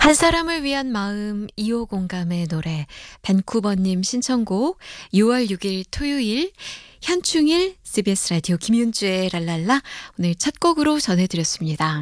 한 사람을 위한 마음 2호 공감의 노래 밴쿠버님 신청곡 6월 6일 토요일 현충일 CBS 라디오 김윤주의 랄랄라 오늘 첫 곡으로 전해드렸습니다.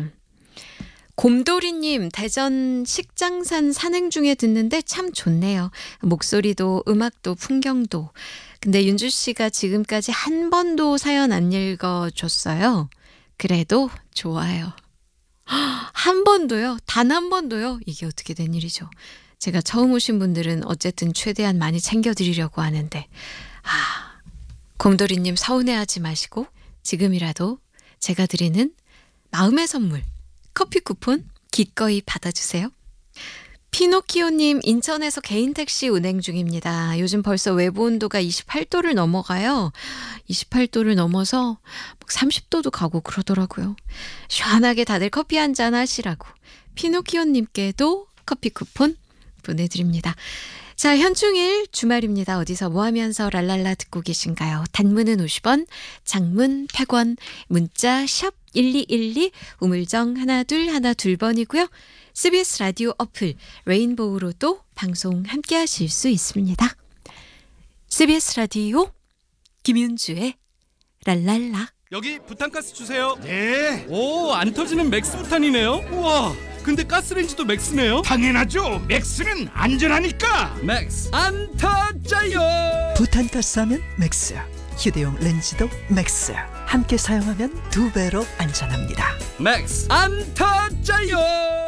곰돌이님 대전 식장산 산행 중에 듣는데 참 좋네요. 목소리도 음악도 풍경도. 근데 윤주 씨가 지금까지 한 번도 사연 안 읽어줬어요. 그래도 좋아요. 한 번도요? 단 한 번도요? 이게 어떻게 된 일이죠? 제가 처음 오신 분들은 어쨌든 최대한 많이 챙겨드리려고 하는데 곰돌이님 서운해하지 마시고 지금이라도 제가 드리는 마음의 선물 커피 쿠폰 기꺼이 받아주세요. 피노키오님 인천에서 개인 택시 운행 중입니다. 요즘 벌써 외부 온도가 28도를 넘어가요. 28도를 넘어서 30도도 가고 그러더라고요. 시원하게 다들 커피 한잔 하시라고 피노키오님께도 커피 쿠폰 보내드립니다. 자, 현충일 주말입니다. 어디서 뭐 하면서 랄랄라 듣고 계신가요? 단문은 50원, 장문 100원, 문자 샵 1212, 우물정 1212번이고요. CBS 라디오 어플 레인보우로도 방송 함께 하실 수 있습니다. CBS 라디오 김윤주의 랄랄라. 여기 부탄가스 주세요. 네, 오, 안 터지는 맥스 부탄이네요. 우와, 근데 가스레인지도 맥스네요. 당연하죠. 맥스는 안전하니까. 맥스 안 터져요. 부탄가스 하면 맥스, 휴대용 렌즈도 맥스. 함께 사용하면 2배로 안전합니다. 맥스 안 터져요.